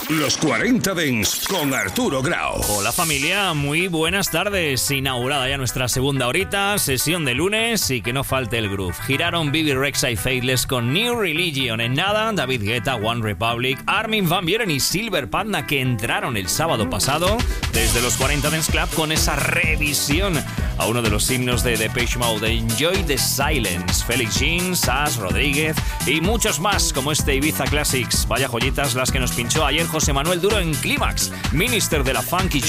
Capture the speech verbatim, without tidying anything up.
Los cuarenta Dance con Arturo Grau. Hola familia, muy buenas tardes. Inaugurada ya nuestra segunda horita, sesión de lunes y que no falte el groove. Giraron Bibi Rexha y Faithless con New Religion. En nada, David Guetta, One Republic, Armin van Buuren y Silver Panda, que entraron el sábado pasado desde los cuarenta Dance Club con esa revisión a uno de los himnos de Depeche Mode, Enjoy the Silence. Felix Jean, Sass, Rodríguez y muchos más como este Ibiza Classics. Vaya joyitas las que nos pinchó ayer José Manuel Duro en Clímax, Minister de la Funky